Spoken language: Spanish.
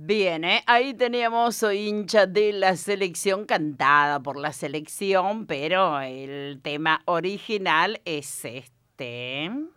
Bien, ahí teníamos Soy hincha de la selección cantada por la selección, pero el tema original es este.